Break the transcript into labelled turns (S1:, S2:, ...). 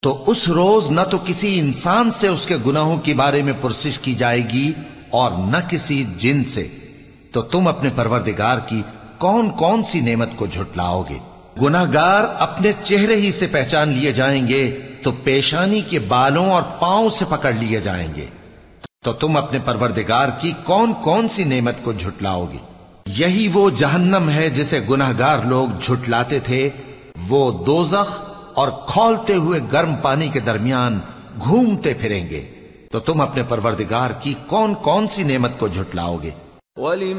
S1: तो उस रोज न तो किसी इंसान से उसके गुनाहों के बारे में पुरसिश की जाएगी और न किसी जिन से। तो तुम अपने परवरदिगार की कौन कौन सी नेमत को झुटलाओगे? गुनाहगार अपने चेहरे ही से पहचान लिए जाएंगे तो पेशानी के बालों और पांव से पकड़ लिए जाएंगे। तो तुम अपने परवरदिगार की कौन कौन सी नेमत को झुटलाओगे? यही वो जहन्नम है जिसे गुनाहगार लोग झुटलाते थे। वो दोजख और खौलते हुए गर्म पानी के दरमियान घूमते फिरेंगे। तो तुम अपने परवरदिगार की कौन कौन सी नेमत को झुटलाओगे?